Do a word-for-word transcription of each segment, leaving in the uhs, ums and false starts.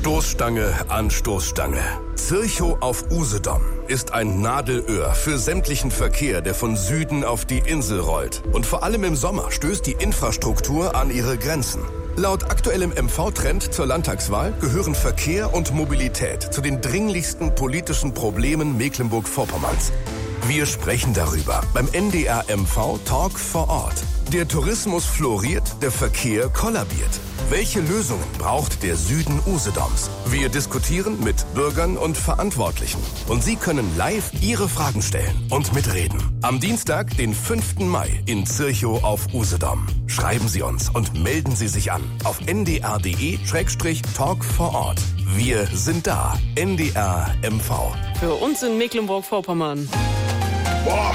Stoßstange an Stoßstange. Zirchow auf Usedom ist ein Nadelöhr für sämtlichen Verkehr, der von Süden auf die Insel rollt. Und vor allem im Sommer stößt die Infrastruktur an ihre Grenzen. Laut aktuellem M V-Trend zur Landtagswahl gehören Verkehr und Mobilität zu den dringlichsten politischen Problemen Mecklenburg-Vorpommerns. Wir sprechen darüber beim N D R M V Talk vor Ort. Der Tourismus floriert, der Verkehr kollabiert. Welche Lösungen braucht der Süden Usedoms? Wir diskutieren mit Bürgern und Verantwortlichen. Und Sie können live Ihre Fragen stellen und mitreden. Am Dienstag, den fünften Mai in Zirchow auf Usedom. Schreiben Sie uns und melden Sie sich an auf n d r punkt d e Schrägstrich talk vor Ort. Wir sind da. N D R M V. Für uns in Mecklenburg-Vorpommern. Boah!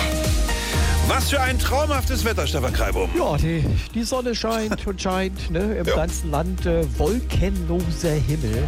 Was für ein traumhaftes Wetter, Stefan Kreibum. Ja, die, die Sonne scheint und scheint, ne, im ja. ganzen Land, äh, wolkenloser Himmel.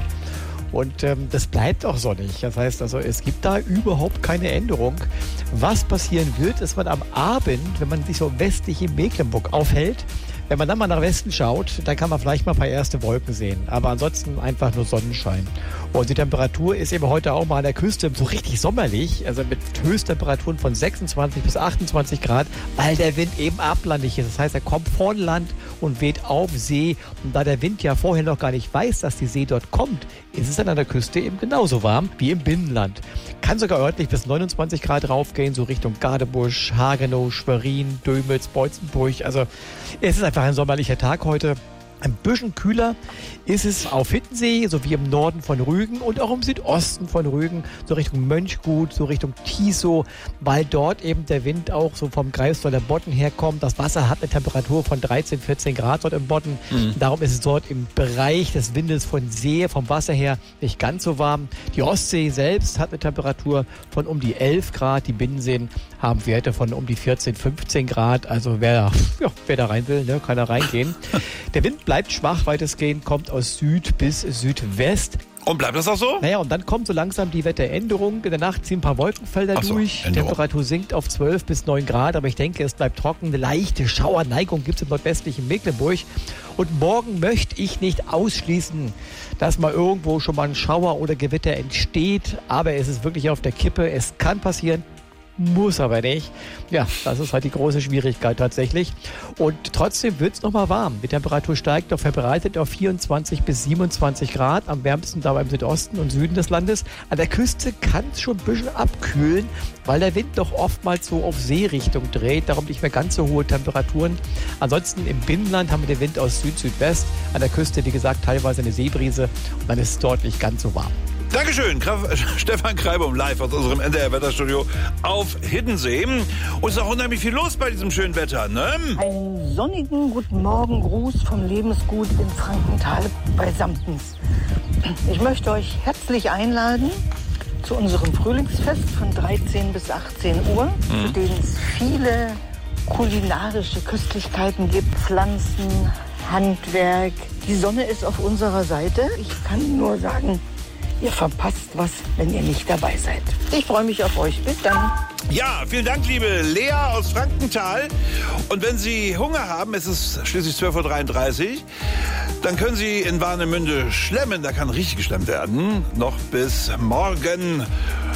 Und ähm, das bleibt auch sonnig. Das heißt also, es gibt da überhaupt keine Änderung. Was passieren wird, ist man am Abend, wenn man sich so westlich in Mecklenburg aufhält, wenn man dann mal nach Westen schaut, dann kann man vielleicht mal ein paar erste Wolken sehen. Aber ansonsten einfach nur Sonnenschein. Und die Temperatur ist eben heute auch mal an der Küste so richtig sommerlich. Also mit Höchsttemperaturen von sechsundzwanzig bis achtundzwanzig Grad, weil der Wind eben ablandig ist. Das heißt, er kommt von Land und weht auf See. Und da der Wind ja vorher noch gar nicht weiß, dass die See dort kommt, ist es dann an der Küste eben genauso warm wie im Binnenland. Kann sogar örtlich bis neunundzwanzig Grad raufgehen, so Richtung Gadebusch, Hagenow, Schwerin, Dömitz, Beutzenburg. Also es ist einfach ein sommerlicher Tag heute. Ein bisschen kühler ist es auf Hiddensee, sowie im Norden von Rügen und auch im Südosten von Rügen, so Richtung Mönchgut, so Richtung Tisow, weil dort eben der Wind auch so vom Greifswalder Bodden herkommt. Das Wasser hat eine Temperatur von dreizehn, vierzehn Grad dort im Bodden. Mhm. Darum ist es dort im Bereich des Windes von See, vom Wasser her, nicht ganz so warm. Die Ostsee selbst hat eine Temperatur von um die elf Grad. Die Binnenseen haben Werte von um die vierzehn, fünfzehn Grad. Also wer, ja, wer da rein will, ne, kann da reingehen. Der Wind bleibt schwach weitestgehend, kommt aus Süd bis Südwest. Und bleibt das auch so? Naja, und dann kommt so langsam die Wetteränderung. In der Nacht ziehen ein paar Wolkenfelder so, durch. Änderung. Temperatur sinkt auf zwölf bis neun Grad, aber ich denke, es bleibt trocken. Eine leichte Schauerneigung gibt es im nordwestlichen Mecklenburg. Und morgen möchte ich nicht ausschließen, dass mal irgendwo schon mal ein Schauer oder Gewitter entsteht. Aber es ist wirklich auf der Kippe. Es kann passieren. Muss aber nicht. Ja, das ist halt die große Schwierigkeit tatsächlich. Und trotzdem wird es nochmal warm. Die Temperatur steigt auf verbreitet auf vierundzwanzig bis siebenundzwanzig Grad. Am wärmsten da im Südosten und Süden des Landes. An der Küste kann es schon ein bisschen abkühlen, weil der Wind doch oftmals so auf Seerichtung dreht. Darum nicht mehr ganz so hohe Temperaturen. Ansonsten im Binnenland haben wir den Wind aus Süd-Südwest. An der Küste, wie gesagt, teilweise eine Seebrise. Und dann ist es dort nicht ganz so warm. Dankeschön, Stefan Kreibum live aus unserem N D R-Wetterstudio auf Hiddensee. Und es ist auch unheimlich viel los bei diesem schönen Wetter, ne? Einen sonnigen guten Morgen, Gruß vom Lebensgut in Frankenthal bei Samtens. Ich möchte euch herzlich einladen zu unserem Frühlingsfest von dreizehn bis achtzehn Uhr, mhm. zu denen es viele kulinarische Köstlichkeiten gibt, Pflanzen, Handwerk. Die Sonne ist auf unserer Seite. Ich kann nur sagen, ihr verpasst was, wenn ihr nicht dabei seid. Ich freue mich auf euch. Bis dann. Ja, vielen Dank, liebe Lea aus Frankenthal. Und wenn Sie Hunger haben, es ist schließlich zwölf Uhr dreiunddreißig, dann können Sie in Warnemünde schlemmen. Da kann richtig geschlemmt werden. Noch bis morgen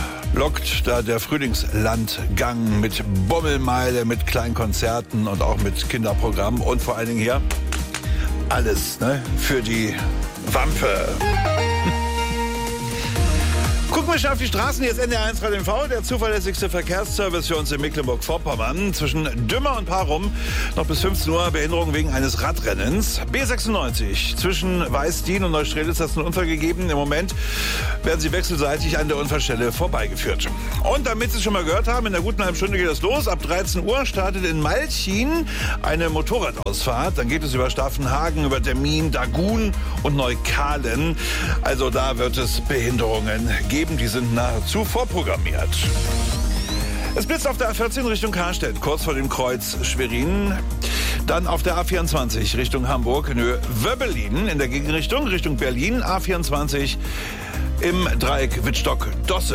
lockt da der Frühlingslandgang mit Bommelmeile, mit kleinen Konzerten und auch mit Kinderprogrammen. Und vor allen Dingen hier alles, ne, für die Wampe. Gucken wir schon auf die Straßen. Hier ist N D R eins Radio M V, der zuverlässigste Verkehrsservice für uns in Mecklenburg-Vorpommern. Zwischen Dümmer und Parum noch bis fünfzehn Uhr Behinderung wegen eines Radrennens. B sechsundneunzig zwischen Weißdien und Neustrelitz hat es einen Unfall gegeben. Im Moment werden sie wechselseitig an der Unfallstelle vorbeigeführt. Und damit Sie es schon mal gehört haben, in einer guten halben Stunde geht es los. Ab dreizehn Uhr startet in Malchin eine Motorradausfahrt. Dann geht es über Staffenhagen, über Demmin, Dagun und Neukalen. Also da wird es Behinderungen geben. Die sind nahezu vorprogrammiert. Es blitzt auf der A vierzehn Richtung Karstedt, kurz vor dem Kreuz Schwerin. Dann auf der A vierundzwanzig Richtung Hamburg in Höhe Wöbbelin in der Gegenrichtung, Richtung Berlin. A vierundzwanzig im Dreieck Wittstock-Dosse.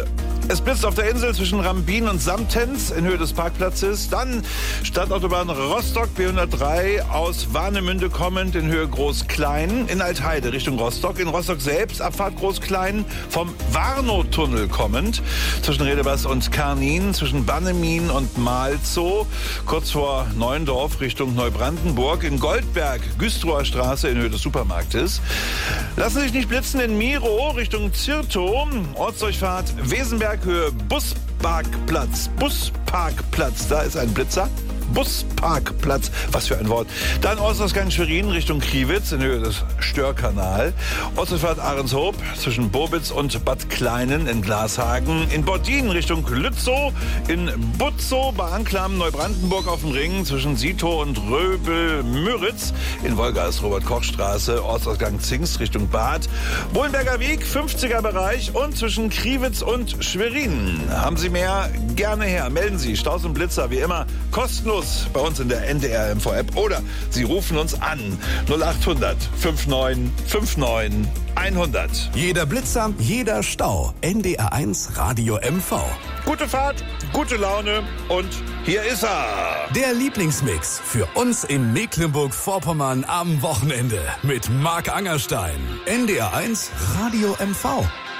Es blitzt auf der Insel zwischen Rambin und Samtens in Höhe des Parkplatzes. Dann Stadtautobahn Rostock B hundertdrei aus Warnemünde kommend in Höhe Groß-Klein. In Altheide Richtung Rostock. In Rostock selbst Abfahrt Groß-Klein vom Warnow-Tunnel kommend. Zwischen Redebas und Karnin. Zwischen Bannemin und Malzow. Kurz vor Neuendorf Richtung Neubrandenburg. In Goldberg Güstrower Straße in Höhe des Supermarktes. Lassen Sie sich nicht blitzen in Miro Richtung Zirtow. Ortsdurchfahrt Wesenberg Höhe Busparkplatz. Busparkplatz, da ist ein Blitzer. Busparkplatz, was für ein Wort. Dann Ortsausgang Schwerin Richtung Kriwitz in Höhe des Störkanal. Ortsdurchfahrt Ahrenshoop zwischen Bobitz und Bad Kleinen in Glashagen. In Bordin Richtung Lützow. In Butzow bei Anklam Neubrandenburg auf dem Ring zwischen Sitow und Röbel-Müritz. In Wolgast Robert-Koch-Straße. Ortsausgang Zingst Richtung Bad. Bohlenberger Weg, fünfziger Bereich und zwischen Kriwitz und Schwerin. Haben Sie mehr? Gerne her. Melden Sie. Staus und Blitzer wie immer kostenlos bei uns in der N D R M V App oder Sie rufen uns an null acht hundert neunundfünfzig neunundfünfzig hundert. Jeder Blitzer, jeder Stau. N D R eins Radio M V. Gute Fahrt, gute Laune und hier ist er. Der Lieblingsmix für uns in Mecklenburg-Vorpommern am Wochenende mit Marc Angerstein. N D R eins Radio M V.